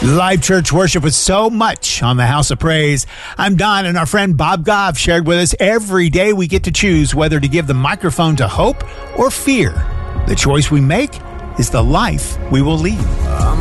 Live church worship with so much on the House of Praise. I'm Don, and our friend Bob Goff shared with us every day we get to choose whether to give the microphone to hope or fear. The choice we make is the life we will lead.